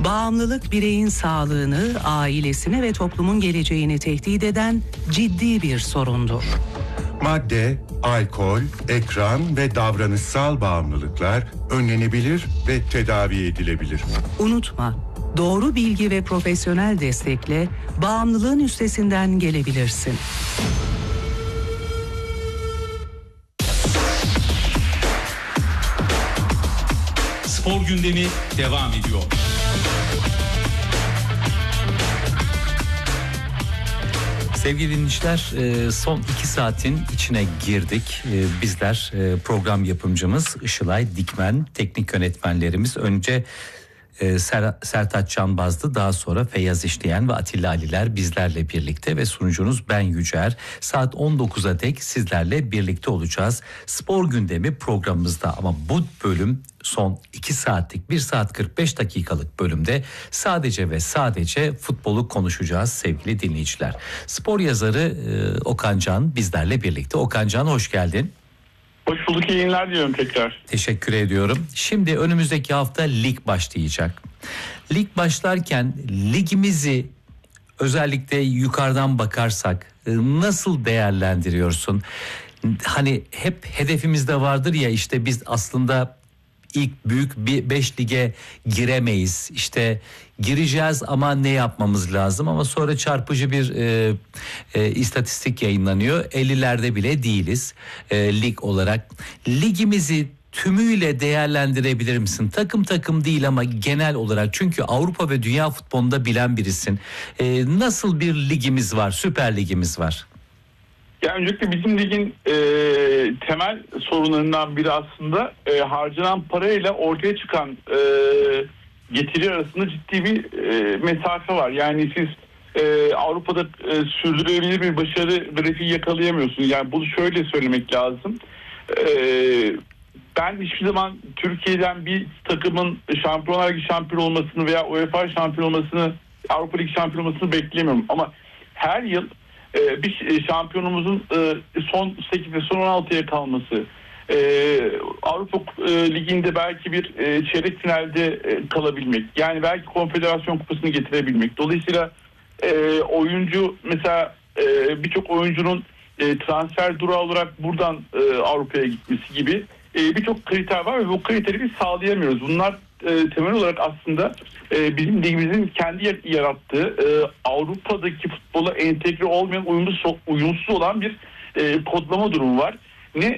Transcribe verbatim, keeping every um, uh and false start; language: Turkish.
Bağımlılık bireyin sağlığını, ailesini ve toplumun geleceğini tehdit eden ciddi bir sorundur. Madde, alkol, ekran ve davranışsal bağımlılıklar önlenebilir ve tedavi edilebilir. Unutma, doğru bilgi ve profesyonel destekle bağımlılığın üstesinden gelebilirsin. Spor gündemi devam ediyor. Sevgili dinleyiciler, son iki saatin içine girdik. Bizler, program yapımcımız Işılay Dikmen, teknik yönetmenlerimiz önce Sertaç Canbazlı, daha sonra Feyyaz İşleyen ve Atilla Aliler bizlerle birlikte ve sunucunuz ben Yücer. Saat on dokuza dek sizlerle birlikte olacağız. Spor gündemi programımızda, ama bu bölüm son iki saatlik, bir saat kırk beş dakikalık bölümde sadece ve sadece futbolu konuşacağız sevgili dinleyiciler. Spor yazarı Okan Can bizlerle birlikte. Okan Can, hoş geldin. Hoş bulduk, iyi yayınlar diliyorum tekrar. Teşekkür ediyorum. Şimdi önümüzdeki hafta lig başlayacak. Lig başlarken ligimizi özellikle yukarıdan bakarsak nasıl değerlendiriyorsun? Hani hep hedefimizde vardır ya, işte biz aslında ilk büyük bir beş lige giremeyiz. İşte gireceğiz ama ne yapmamız lazım? Ama sonra çarpıcı bir e, e, istatistik yayınlanıyor. ellilerde bile değiliz e, lig olarak. Ligimizi tümüyle değerlendirebilir misin? Takım takım değil ama genel olarak. Çünkü Avrupa ve dünya futbolunda bilen birisin. E, nasıl bir ligimiz var? Süper Ligimiz var. Ya öncelikle bizim ligin e, temel sorunlarından biri aslında e, harcanan parayla ortaya çıkan e, getiri arasında ciddi bir e, mesafe var. Yani siz e, Avrupa'da e, sürdürülebilir bir başarı grafiği yakalayamıyorsunuz. Yani bunu şöyle söylemek lazım. E, ben hiçbir zaman Türkiye'den bir takımın Şampiyonlar Ligi şampiyon olmasını veya UEFA şampiyon olmasını, Avrupa Ligi şampiyon olmasını beklemiyorum. Ama her yıl bir şampiyonumuzun son sekiz ve son on altıya kalması, Avrupa Ligi'nde belki bir çeyrek finalde kalabilmek, yani belki Konfederasyon Kupası'nı getirebilmek. Dolayısıyla oyuncu, mesela birçok oyuncunun transfer durağı olarak buradan Avrupa'ya gitmesi gibi birçok kriter var ve bu kriteri biz sağlayamıyoruz. Bunlar temel olarak aslında bizim ligimizin kendi yarattığı Avrupa'daki futbola entegre olmayan, uyumsuz, uyumsuz olan bir kodlama durumu var.